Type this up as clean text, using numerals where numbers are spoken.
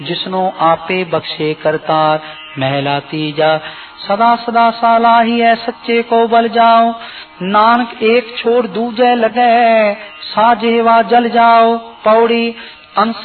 जिसनो आपे बख्शे करतार महला तीजा। सदा सदा सालाही है सच्चे को बल जाओ, नानक एक छोड़ दूजे लगे साजे वा जल जाओ। पौड़ी